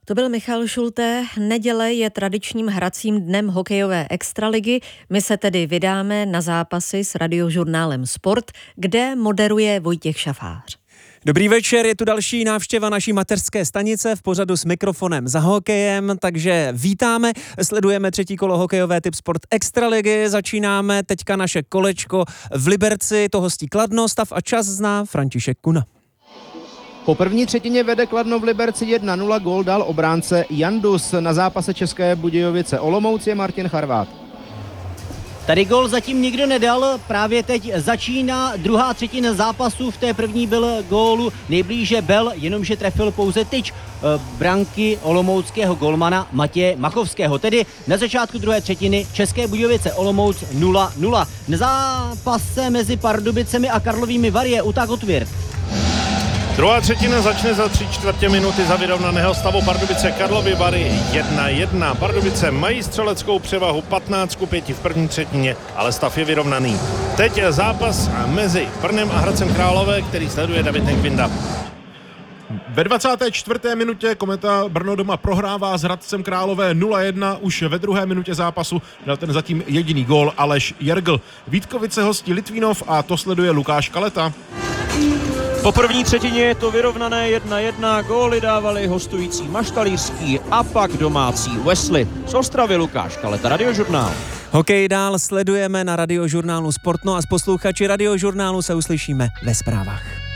To byl Michal Šulté. Neděle je tradičním hracím dnem hokejové extraligy. My se tedy vydáme na zápasy s radiožurnálem Sport, kde moderuje Vojtěch Šafář. Dobrý večer, je tu další návštěva naší mateřské stanice v pořadu s mikrofonem za hokejem, takže vítáme, sledujeme třetí kolo hokejové Tip Sport Extraligy, začínáme teďka naše kolečko v Liberci, to hostí Kladno, stav a čas zná František Kuna. Po první třetině vede Kladno v Liberci 1-0, gól dal obránce Jandus. Na zápase České Budějovice Olomouc je Martin Charvát. Tady gól zatím nikdo nedal, právě teď začíná druhá třetina zápasu, v té první byl gólu nejblíže Bell, jenomže trefil pouze tyč branky olomouckého golmana Matěje Machovského. Tedy na začátku druhé třetiny České Budějovice Olomouc 0-0. Na zápase mezi Pardubicemi a Karlovými Vary je Utak Otvěrt. Druhá třetina začne za 3/4 minuty za vyrovnaného stavu Pardubice Karlovy Vary 1-1. Pardubice mají střeleckou převahu 15:5 v první třetině, ale stav je vyrovnaný. Teď je zápas mezi Brnem a Hradcem Králové, který sleduje David Nekvinda. Ve 24. minutě Kometa Brno doma prohrává s Hradcem Králové 0-1. Už ve druhé minutě zápasu dal ten zatím jediný gól Aleš Jergl. Vítkovice hostí Litvínov a to sleduje Lukáš Kaleta. Po první třetině je to vyrovnané 1-1, góly dávali hostující Maštalířský a pak domácí Wesley. Z Ostravy Lukáš Kaleta, Radiožurnál. Hokej dál sledujeme na Radiožurnálu Sport, no a s posluchači Radiožurnálu se uslyšíme ve zprávách.